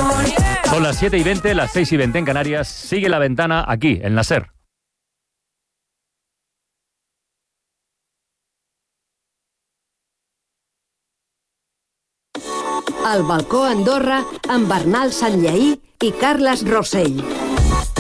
Son las 7:20, las 6:20 en Canarias. Sigue La Ventana aquí, en la SER. Al balcó Andorra amb Bernal Sanllaí i Carles Rossell.